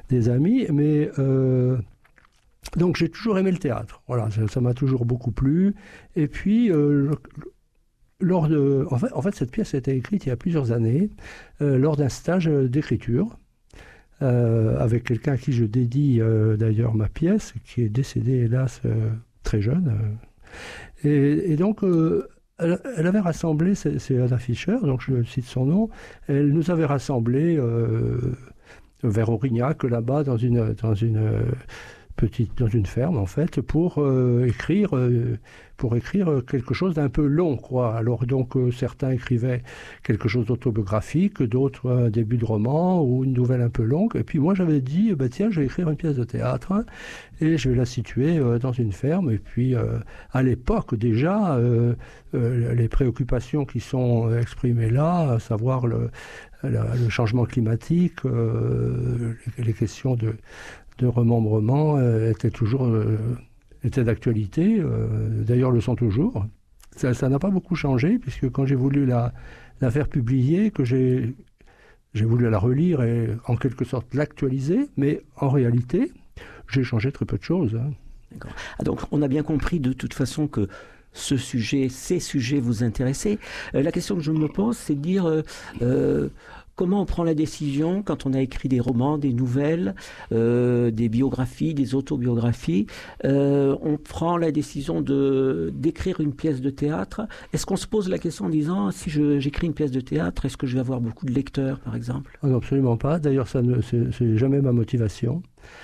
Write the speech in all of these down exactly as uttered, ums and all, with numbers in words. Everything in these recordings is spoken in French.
des amis, mais euh, donc j'ai toujours aimé le théâtre. Voilà, ça, ça m'a toujours beaucoup plu. Et puis, euh, lors de, en fait, en fait, cette pièce a été écrite il y a plusieurs années, euh, lors d'un stage d'écriture. Euh, avec quelqu'un à qui je dédie euh, d'ailleurs ma pièce, qui est décédé hélas euh, très jeune. Euh, et, et donc, euh, elle, elle avait rassemblé, c'est, c'est Anna Fischer, donc je cite son nom, elle nous avait rassemblés euh, vers Aurignac, là-bas, dans une, dans une euh, petite, dans une ferme en fait, pour euh, écrire, euh, pour écrire quelque chose d'un peu long, quoi. Alors donc euh, certains écrivaient quelque chose d'autobiographique, d'autres un début de roman ou une nouvelle un peu longue. Et puis moi j'avais dit, bah, tiens, je vais écrire une pièce de théâtre hein, et je vais la situer euh, dans une ferme. Et puis euh, à l'époque déjà, euh, euh, les préoccupations qui sont exprimées là, à savoir le, la, le changement climatique, euh, les, les questions de de remembrement euh, étaient toujours euh, étaient d'actualité, euh, d'ailleurs le sont toujours. Ça, ça n'a pas beaucoup changé, puisque quand j'ai voulu la, la faire publier, que j'ai, j'ai voulu la relire et en quelque sorte l'actualiser, mais en réalité, j'ai changé très peu de choses. Hein. D'accord. Ah, donc on a bien compris de toute façon que ce sujet, ces sujets vous intéressaient. Euh, la question que je me pose, c'est de dire... Euh, euh, Comment on prend la décision quand on a écrit des romans, des nouvelles, euh, des biographies, des autobiographies, euh, on prend la décision de, d'écrire une pièce de théâtre. Est-ce qu'on se pose la question en disant, si je, j'écris une pièce de théâtre, est-ce que je vais avoir beaucoup de lecteurs, par exemple ? Non, absolument pas. D'ailleurs, ça ne, c'est, c'est jamais ma motivation.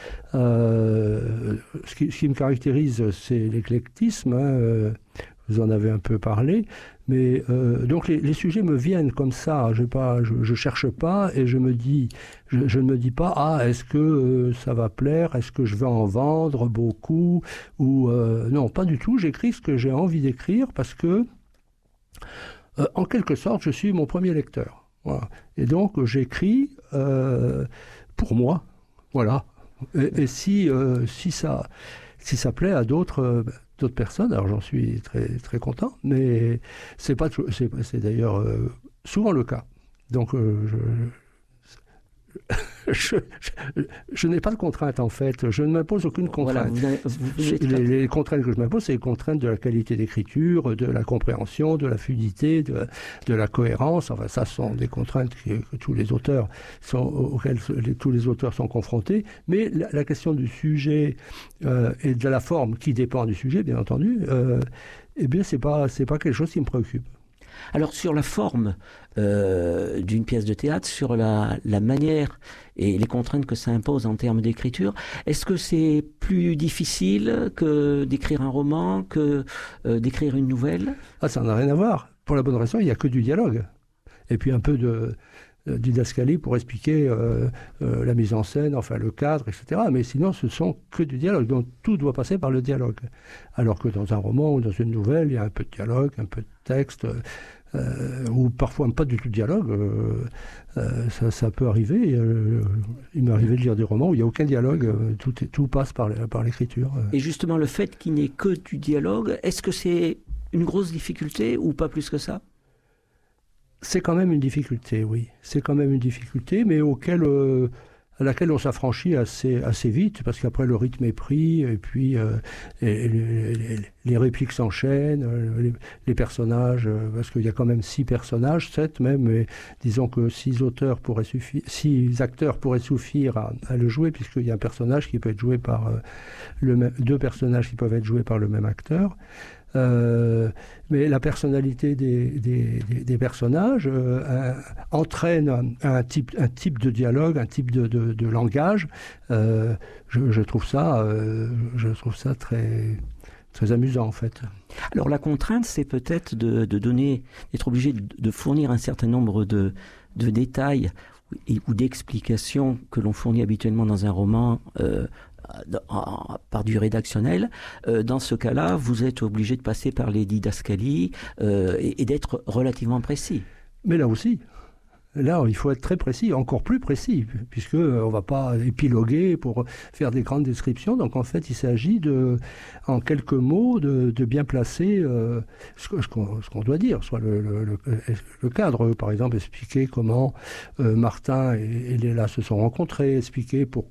Euh, ce, qui, ce qui me caractérise, c'est l'éclectisme. Hein, euh, vous en avez un peu parlé. Mais euh, donc les, les sujets me viennent comme ça, je ne cherche pas et je me dis, je, je ne me dis pas ah est-ce que euh, ça va plaire, est-ce que je vais en vendre beaucoup ou euh, non pas du tout. J'écris ce que j'ai envie d'écrire parce que euh, en quelque sorte je suis mon premier lecteur. Voilà. Et donc j'écris euh, pour moi, voilà. Et, et si euh, si ça si ça plaît à d'autres euh, d'autres personnes, alors j'en suis très très content, mais c'est pas c'est, c'est d'ailleurs euh, souvent le cas. Donc euh, je, je, je, je n'ai pas de contraintes en fait, je ne m'impose aucune contrainte. Voilà, vous avez, vous les, les contraintes que je m'impose, c'est les contraintes de la qualité d'écriture, de la compréhension, de la fluidité, de, de la cohérence. Enfin, ça sont des contraintes que, que tous les auteurs sont, auxquelles les, tous les auteurs sont confrontés. Mais la, la question du sujet euh, et de la forme qui dépend du sujet, bien entendu, euh, eh bien, c'est pas c'est pas quelque chose qui me préoccupe. Alors sur la forme euh, d'une pièce de théâtre, sur la, la manière et les contraintes que ça impose en termes d'écriture, est-ce que c'est plus difficile que d'écrire un roman, que euh, d'écrire une nouvelle ? Ah, ça n'a rien à voir. Pour la bonne raison, il n'y a que du dialogue. Et puis un peu de euh, didascalie pour expliquer euh, euh, la mise en scène, enfin le cadre, et cetera. Mais sinon, ce sont que du dialogue. Donc tout doit passer par le dialogue. Alors que dans un roman ou dans une nouvelle, il y a un peu de dialogue, un peu de texte, euh, ou parfois pas du tout de dialogue. Euh, euh, ça, ça peut arriver. Euh, il m'est arrivé de lire des romans où il n'y a aucun dialogue. Euh, tout, est, tout passe par, par l'écriture. Et justement, le fait qu'il n'y ait que du dialogue, est-ce que c'est une grosse difficulté ou pas plus que ça ? C'est quand même une difficulté, oui. C'est quand même une difficulté, mais auquel, euh, à laquelle on s'affranchit assez, assez vite, parce qu'après le rythme est pris, et puis euh, et, et, les, les répliques s'enchaînent, les, les personnages, euh, parce qu'il y a quand même six personnages, sept même, mais disons que six auteurs pourraient suffire, six acteurs pourraient suffire à, à le jouer, puisqu'il y a un personnage qui peut être joué par euh, le même, deux personnages qui peuvent être joués par le même acteur. Euh, mais la personnalité des, des, des, des personnages euh, un, entraîne un, un, type, un type de dialogue, un type de, de, de langage. Euh, je, je trouve ça, euh, je trouve ça très, très amusant en fait. Alors la contrainte, c'est peut-être de, de donner, d'être obligé de, de fournir un certain nombre de, de détails et, ou d'explications que l'on fournit habituellement dans un roman. Euh, par du rédactionnel, euh, dans ce cas-là, vous êtes obligé de passer par les didascalies euh, et, et d'être relativement précis. Mais là aussi, là, il faut être très précis, encore plus précis, puisque on va pas épiloguer pour faire des grandes descriptions. Donc, en fait, il s'agit de, en quelques mots, de, de bien placer euh, ce, ce, qu'on, ce qu'on doit dire, soit le, le, le, le cadre, par exemple, expliquer comment euh, Martin et, et Léla se sont rencontrés, expliquer pourquoi